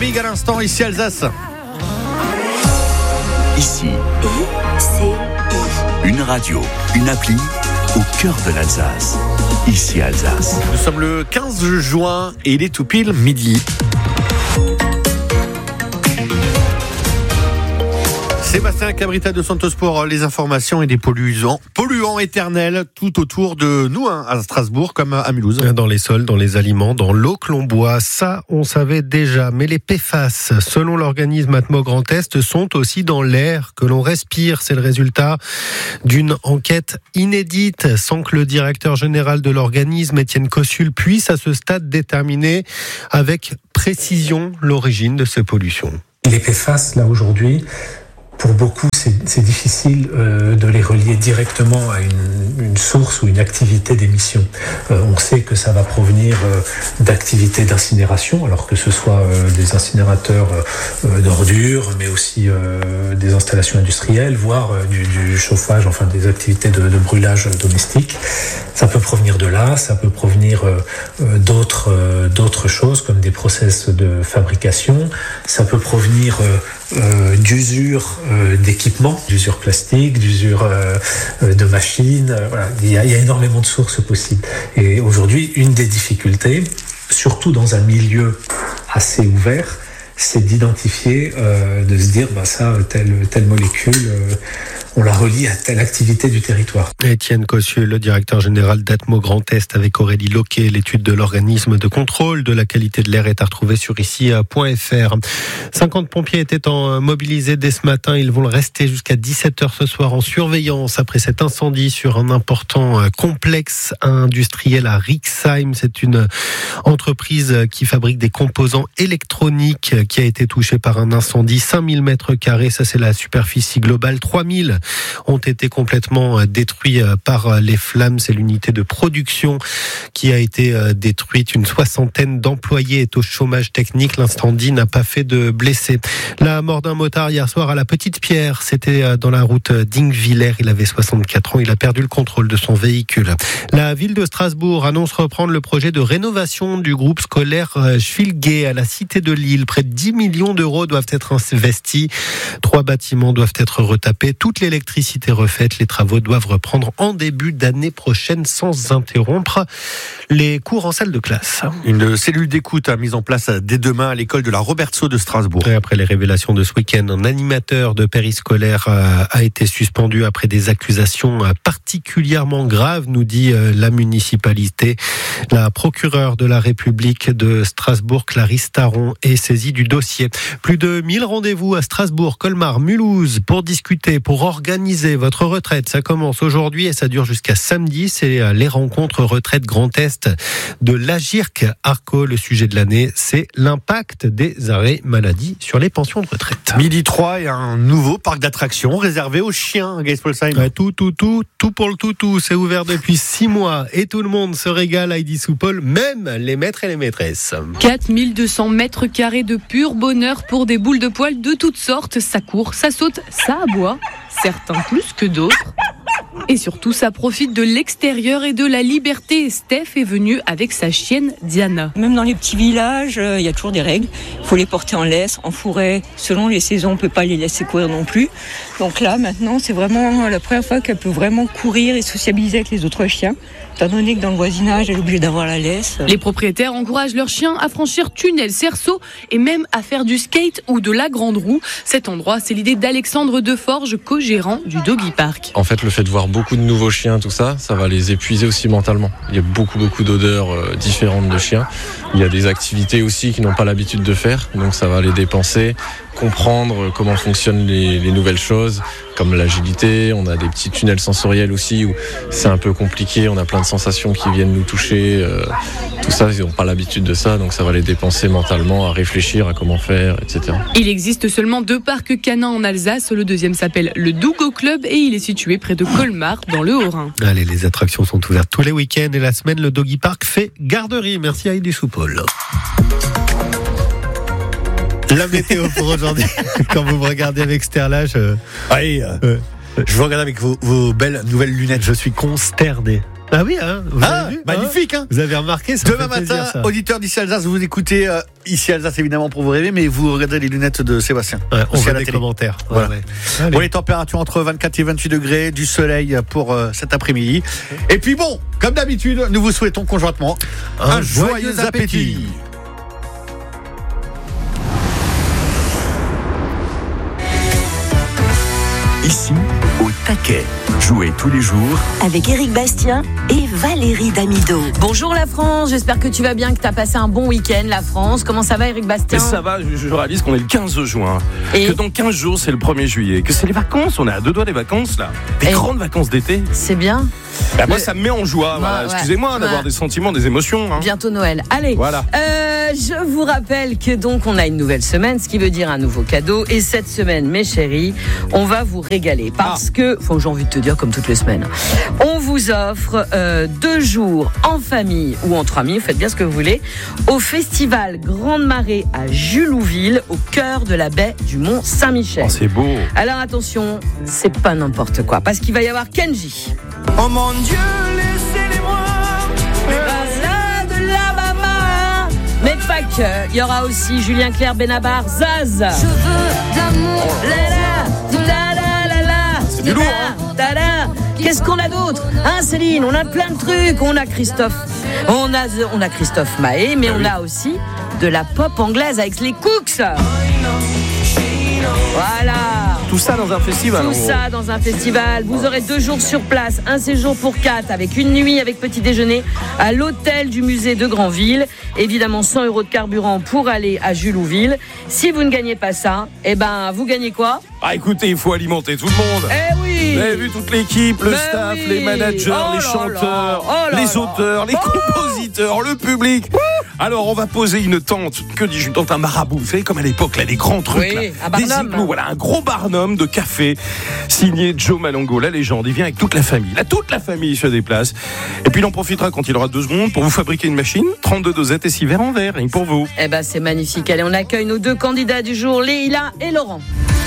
Big à l'instant, ici Alsace. Ici, une radio, une appli au cœur de l'Alsace. Ici Alsace. Nous sommes le 15 juin et il est tout pile midi. Sébastien Cabrita de Santos pour les informations et des polluants éternels tout autour de nous, à Strasbourg comme à Mulhouse. Dans les sols, dans les aliments, dans l'eau que l'on boit, ça on savait déjà. Mais les PFAS, selon l'organisme Atmo Grand Est, sont aussi dans l'air que l'on respire. C'est le résultat d'une enquête inédite, sans que le directeur général de l'organisme, Étienne Cossul, puisse à ce stade déterminer avec précision l'origine de ces pollutions. Les PFAS, là aujourd'hui, pour beaucoup, c'est difficile de les relier directement à une source ou une activité d'émission. On sait que ça va provenir d'activités d'incinération, alors que ce soit des incinérateurs d'ordures, mais aussi des installations industrielles, voire du chauffage, enfin des activités de brûlage domestique. Ça peut provenir de là, ça peut provenir d'autres choses, comme des process de fabrication. Ça peut provenir d'usure d'équipements, d'usure plastique, d'usure de machines. Voilà. Il y a énormément de sources possibles. Et aujourd'hui, une des difficultés, surtout dans un milieu assez ouvert, c'est d'identifier, de se dire, telle molécule, on la relie à telle activité du territoire. Étienne Cossul, le directeur général d'Atmo Grand Est, avec Aurélie Loquet. L'étude de l'organisme de contrôle de la qualité de l'air est à retrouver sur ici.fr. 50 pompiers étaient mobilisés dès ce matin. Ils vont le rester jusqu'à 17h ce soir en surveillance après cet incendie sur un important complexe industriel à Rixheim. C'est une entreprise qui fabrique des composants électroniques qui a été touchée par un incendie. 5000 mètres carrés, ça c'est la superficie globale. 3000 ont été complètement détruits par les flammes. C'est l'unité de production qui a été détruite. Une soixantaine d'employés est au chômage technique. L'incendie n'a pas fait de blessés. La mort d'un motard hier soir à la Petite Pierre, c'était dans la route d'Ingviller. Il avait 64 ans. Il a perdu le contrôle de son véhicule. La ville de Strasbourg annonce reprendre le projet de rénovation du groupe scolaire Schwilgé à la Cité de Lille. Près de 10 millions d'euros doivent être investis. 3 bâtiments doivent être retapés. Toute l'électricité refaite. Les travaux doivent reprendre en début d'année prochaine sans interrompre les cours en salle de classe. Une cellule d'écoute mise en place dès demain à l'école de la Robertso de Strasbourg. Et après les révélations de ce week-end, un animateur de périscolaire a été suspendu après des accusations particulièrement graves, nous dit la municipalité. La procureure de la République de Strasbourg, Clarisse Taron, est saisie du dossier. Plus de 1000 rendez-vous à Strasbourg, Colmar, Mulhouse pour discuter, pour organiser votre retraite. Ça commence aujourd'hui et ça dure jusqu'à samedi. C'est les rencontres retraite Grand Est de l'Agirc Arco. Le sujet de l'année, c'est l'impact des arrêts maladie sur les pensions de retraite. Midi 3 et un nouveau parc d'attractions réservé aux chiens, Geispolsheim. Ouais, tout pour le toutou. C'est ouvert depuis 6 mois et tout le monde se régale à Heidi Soupol, même les maîtres et les maîtresses. 4200 mètres carrés de pur bonheur pour des boules de poils de toutes sortes. Ça court, ça saute, ça aboie. Certains plus que d'autres. Et surtout, ça profite de l'extérieur et de la liberté. Steph est venue avec sa chienne Diana. Même dans les petits villages, il y a toujours des règles. Il faut les porter en laisse, en fourré. Selon les saisons, on ne peut pas les laisser courir non plus. Donc là, maintenant, c'est vraiment la première fois qu'elle peut vraiment courir et sociabiliser avec les autres chiens. Étant donné que dans le voisinage, elle est obligée d'avoir la laisse. Les propriétaires encouragent leurs chiens à franchir tunnels, cerceaux et même à faire du skate ou de la grande roue. Cet endroit, c'est l'idée d'Alexandre Deforge, co-gérant du Doggy Park. En fait, le fait de voir beaucoup de nouveaux chiens, tout ça, ça va les épuiser aussi mentalement. Il y a beaucoup d'odeurs différentes de chiens. Il y a des activités aussi qu'ils n'ont pas l'habitude de faire, donc ça va les dépenser, comprendre comment fonctionnent les nouvelles choses, comme l'agilité. On a des petits tunnels sensoriels aussi où c'est un peu compliqué, on a plein de sensations qui viennent nous toucher. Tout ça, ils n'ont pas l'habitude de ça, donc ça va les dépenser mentalement à réfléchir à comment faire, etc. Il existe seulement 2 parcs canins en Alsace. Le deuxième s'appelle le Dougo Club et il est situé près de Colmar, dans le Haut-Rhin. Allez, les attractions sont ouvertes tous les week-ends et la semaine, le Doggy Park fait garderie. Merci à Heidi Soupol. La météo pour aujourd'hui, quand vous me regardez avec Sterlage, Je vous regarde avec vos belles nouvelles lunettes. je suis consterné. Ah oui, hein, vous avez vu, magnifique, hein. Vous avez remarqué, ça Demain fait plaisir, matin, ça. auditeur d'ici Alsace, vous écoutez ici Alsace évidemment pour vous rêver, mais vous regardez les lunettes de Sébastien. Ouais, on Aussi à voit la des télé. commentaires. Voilà. Ouais. Bon, les températures entre 24 et 28 degrés, du soleil pour cet après-midi. Et puis bon, comme d'habitude, nous vous souhaitons conjointement un joyeux appétit. Ici, au taquet. Jouez tous les jours avec Éric Bastien et Valérie Damido. Bonjour la France, j'espère que tu vas bien, que tu as passé un bon week-end la France. Comment ça va Éric Bastien? Et ça va, je réalise qu'on est le 15 juin, et que dans 15 jours c'est le 1er juillet, que c'est les vacances, on est à 2 doigts des vacances là, des grandes vacances d'été. C'est bien. Bah, moi ça me met en joie, voilà. Excusez-moi d'avoir des sentiments, des émotions. Hein. Bientôt Noël. Allez, voilà. Je vous rappelle que donc on a une nouvelle semaine, ce qui veut dire un nouveau cadeau. Et cette semaine, mes chéris, on va vous régaler parce que, j'ai envie de te dire comme toutes les semaines, on vous offre 2 jours en famille ou entre amis, faites bien ce que vous voulez, au festival Grande Marée à Julouville, au cœur de la baie du Mont Saint-Michel. Oh, c'est beau. Alors attention, c'est pas n'importe quoi, parce qu'il va y avoir Kenji. Oh mon Dieu, laissez-les-moi. De la maman. Mais pas que, il y aura aussi Julien Clerc, Benabar, Zaz. Je veux d'amour. C'est du lourd, hein. Qu'est-ce qu'on a d'autre, hein Céline? On a plein de trucs. On a Christophe, on a Christophe Maé, mais on a aussi de la pop anglaise avec les Cooks. Voilà. Tout ça dans un festival. Tout ça dans un festival. Vous aurez 2 jours sur place, un séjour pour 4 avec une nuit avec petit déjeuner à l'hôtel du musée de Granville. Évidemment 100 € de carburant pour aller à Julouville. Si vous ne gagnez pas ça, vous gagnez quoi? Ah écoutez, il faut alimenter tout le monde. Eh oui. Vous avez vu toute l'équipe, le staff, les managers, les chanteurs, les auteurs, les compositeurs, le public. Alors on va poser une tente, que dis-je, une tente à marabout, vous savez comme à l'époque là, les grands trucs là, des igloos, voilà, un gros barnum de café signé Joe Malongo, la légende. Il vient avec toute la famille, toute la famille se déplace. Et puis il en profitera quand il aura 2 secondes pour vous fabriquer une machine, 32 dosettes et 6 verres en verre, rien que pour vous. Eh c'est magnifique. Allez, on accueille nos 2 candidats du jour, Leïla et Laurent.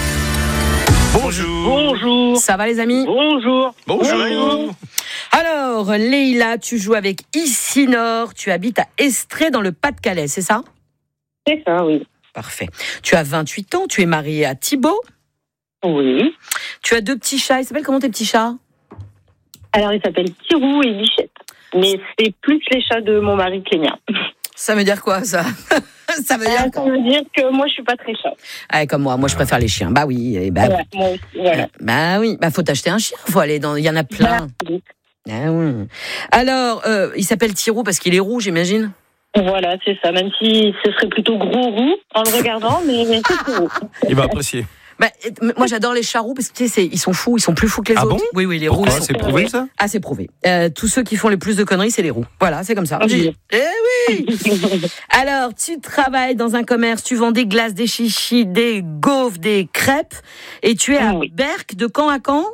Bonjour. Bonjour. Ça va les amis? Bonjour. Bonjour. Alors, Leïla, tu joues avec Isinor, tu habites à Estrée dans le Pas-de-Calais, c'est ça? C'est ça, oui. Parfait. Tu as 28 ans, tu es mariée à Thibaut? Oui. Tu as 2 petits chats, ils s'appellent comment tes petits chats? Alors, ils s'appellent Kirou et Bichette. Mais c'est plus les chats de mon mari que les miens. Ça veut dire quoi, ça? Ça veut dire que moi, je suis pas très chat. Ah, comme moi je préfère les chiens. Bah oui. Moi aussi, voilà. Bah oui, faut t'acheter un chien, faut aller dans... Il y en a plein. Ah oui. Alors, il s'appelle Thirou parce qu'il est roux, j'imagine? Voilà, c'est ça. Même si ce serait plutôt gros roux en le regardant, mais c'est roux. Il va apprécier. Bah, moi j'adore les chats roux parce que tu sais, ils sont fous, ils sont plus fous que les autres. Bon oui, les Pourquoi roux. C'est prouvé ça? Ah, c'est prouvé. Tous ceux qui font le plus de conneries, c'est les roux. Voilà, c'est comme ça. Oui. Eh oui. Alors, tu travailles dans un commerce, tu vends des glaces, des chichis, des gaufres, des crêpes, et tu es à Berck de quand à quand?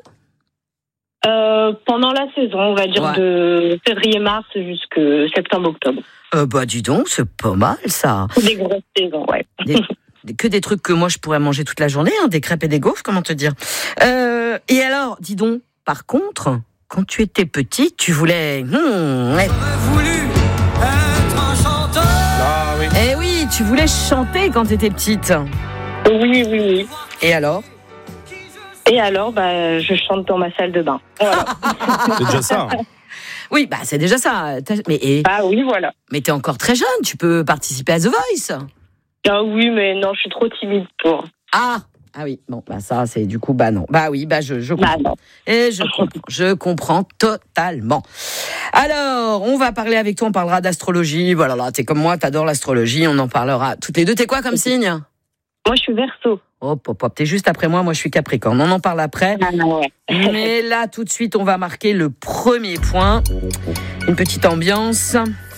Pendant la saison, on va dire de février-mars jusqu'à septembre-octobre. Bah dis donc, c'est pas mal ça. Des grosses saisons, ouais. Que des trucs que moi je pourrais manger toute la journée, des crêpes et des gaufres, comment te dire. Et alors, dis donc, par contre, quand tu étais petite, tu voulais... J'aurais voulu être un chanteur. Ah oui. Eh oui, tu voulais chanter quand tu étais petite. Oui. Et alors? Et alors, je chante dans ma salle de bain. Voilà. C'est déjà ça. Oui, c'est déjà ça. Ah oui, voilà. Mais t'es encore très jeune, tu peux participer à The Voice. Ah oui, mais non, je suis trop timide pour. Ah oui, bon, ça, c'est du coup, non. Bah oui, je comprends. Non. Et je comprends totalement. Alors, on va parler avec toi, on parlera d'astrologie. Voilà, là, t'es comme moi, t'adores l'astrologie, on en parlera toutes les deux. T'es quoi comme signe? Moi, je suis Verseau. Hop, t'es juste après moi je suis Capricorne. On en parle après. Mais là, tout de suite, on va marquer le premier point. Une petite ambiance.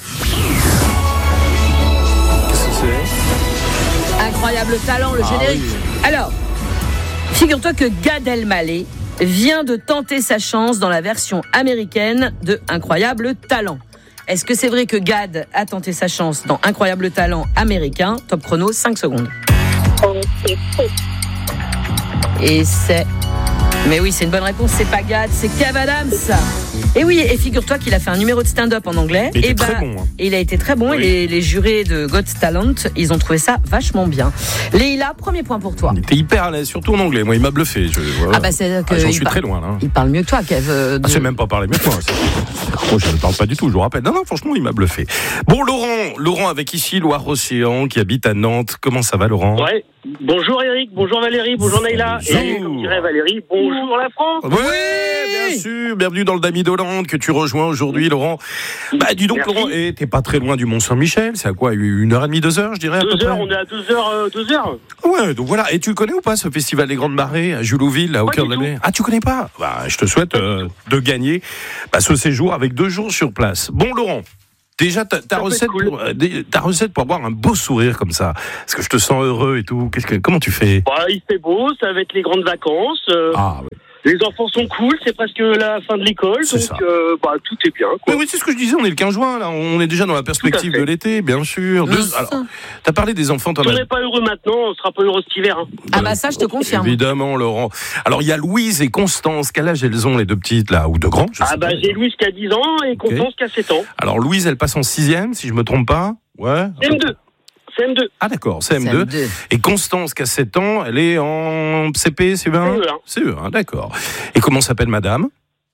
Qu'est-ce que c'est? Incroyable talent, le générique. Oui. Alors, figure-toi que Gad Elmaleh vient de tenter sa chance dans la version américaine de Incroyable talent. Est-ce que c'est vrai que Gad a tenté sa chance dans Incroyable talent américain? Top chrono, 5 secondes. C'est faux. Et c'est... Mais oui, c'est une bonne réponse, c'est pas Gad, c'est Kev Adams. Et oui, et figure-toi qu'il a fait un numéro de stand-up en anglais. Il était très bon. Hein. Et il a été très bon. Oui. Et les jurés de Got Talent, ils ont trouvé ça vachement bien. Leïla, premier point pour toi. Il était hyper à l'aise, surtout en anglais. Moi, il m'a bluffé. Ah bah c'est que j'en suis très loin là. Il parle mieux que toi, Kev. Je sais même pas parler mieux que moi. Moi, je ne parle pas du tout, je vous rappelle. Non, franchement, il m'a bluffé. Bon, Laurent avec ici Loire-Océan, qui habite à Nantes. Comment ça va, Laurent ? Ouais. Bonjour Eric, bonjour Valérie, bonjour Naïla. Et comme dirait Valérie, bonjour la France. Oui, bien sûr. Bienvenue dans le Damidoland que tu rejoins aujourd'hui, Laurent. Bah, dis donc, Merci. Laurent, t'es pas très loin du Mont-Saint-Michel. C'est à quoi, 1h30, 2h, je dirais? 2 heures, on est à 2 heures. Ouais, donc voilà. Et tu connais ou pas ce festival des Grandes Marées à Julouville, là, au cœur de la mer? Ah, tu connais pas? Bah, je te souhaite de gagner ce séjour avec 2 jours sur place. Bon, Laurent. Déjà, ta recette, ta recette pour avoir un beau sourire comme ça. Est-ce que je te sens heureux et tout? Comment tu fais? Bah, il fait beau, ça va être les grandes vacances. Ah, ouais. Les enfants sont cool, c'est presque la fin de l'école, donc tout est bien. Quoi. Oui, c'est ce que je disais, on est le 15 juin, là, on est déjà dans la perspective de l'été, bien sûr. Alors, t'as parlé des enfants, Si on n'est pas heureux maintenant, on ne sera pas heureux cet hiver. Hein. Ah bah ça, je te confirme. Évidemment, Laurent. Alors, il y a Louise et Constance, quel âge elles ont, les deux petites, là, ou deux grandes? J'ai Louise qui a 10 ans et Constance qui a 7 ans. Alors, Louise, elle passe en 6e, si je me trompe pas. Ouais. CM2. Ah d'accord, CM2. Et Constance, qui a 7 ans, elle est en CP, CE1 CE1, d'accord. Et comment s'appelle madame?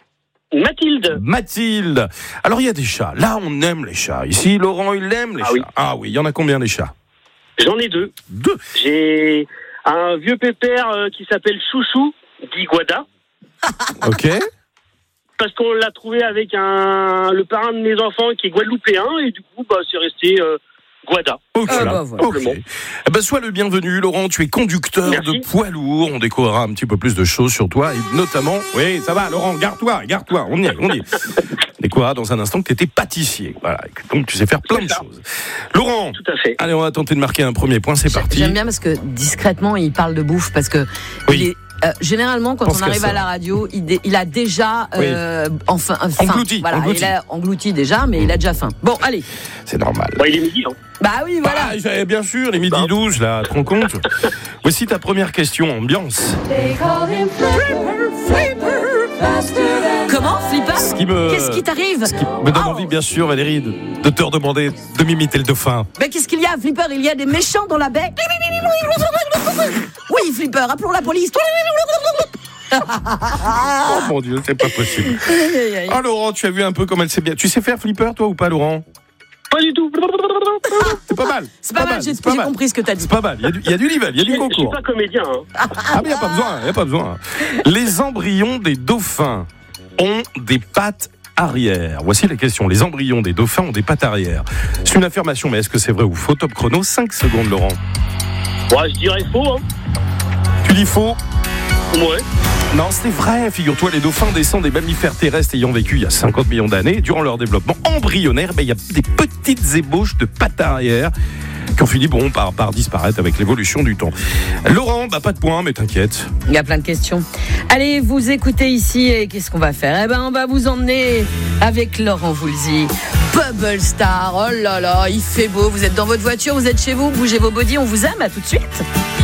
Mathilde. Alors il y a des chats. Là, on aime les chats. Ici, Laurent, il aime les chats. Oui. Ah oui, il y en a combien les chats? J'en ai 2. J'ai un vieux pépère qui s'appelle Chouchou, dit Guada. Ok. Parce qu'on l'a trouvé avec le parrain de mes enfants qui est guadeloupéen et du coup, c'est resté Guada. Ok. Sois le bienvenu, Laurent. Tu es conducteur de poids lourd. On découvrira un petit peu plus de choses sur toi et notamment. Oui, ça va, Laurent. Garde-toi. On y est. On découvrira dans un instant que tu étais pâtissier. Voilà. Donc tu sais faire plein de choses. Laurent. Tout à fait. Allez, on va tenter de marquer un premier point. C'est parti. J'aime bien parce que discrètement, il parle de bouffe parce que il est. Généralement, quand on arrive à la radio, il a déjà englouti. Voilà, il a englouti déjà, mais il a déjà faim. Bon, allez. C'est normal. Il est midi. Hein. Bah oui, voilà. Bien sûr, les midi 12, là, te rends compte? Voici ta première question, ambiance. Comment, Flipper? Qu'est-ce qui t'arrive? Ce qui me donne envie, bien sûr, Valérie, de te redemander de m'imiter le dauphin. Mais qu'est-ce qu'il y a, Flipper? Il y a des méchants dans la baie. Oui, Flipper, appelons la police. Oh mon Dieu, c'est pas possible. Ah, Laurent, tu as vu un peu comment elle sait bien. Tu sais faire Flipper, toi, ou pas, Laurent? Pas du tout. C'est pas mal. C'est pas mal, j'ai compris ce que t'as dit. C'est pas mal, il y a du niveau, il y a du concours. Je suis pas comédien. Hein. Ah, mais il n'y a pas besoin. Les embryons des dauphins ont des pattes arrière. Voici la question. Les embryons des dauphins ont des pattes arrière. C'est une affirmation, mais est-ce que c'est vrai ou faux? Top chrono, 5 secondes, Laurent. Ouais, je dirais faux. Hein. Tu dis faux? Ouais. Non, c'est vrai. Figure-toi, les dauphins descendent des mammifères terrestres ayant vécu il y a 50 millions d'années. Durant leur développement embryonnaire, il y a des petites ébauches de pattes arrière qui ont fini par disparaître avec l'évolution du temps. Laurent, pas de point, mais t'inquiète. Il y a plein de questions. Allez, vous écoutez ici et qu'est-ce qu'on va faire? On va vous emmener avec Laurent Voulzy. Bubble Star, oh là là, il fait beau. Vous êtes dans votre voiture, vous êtes chez vous, bougez vos bodys, on vous aime, à tout de suite.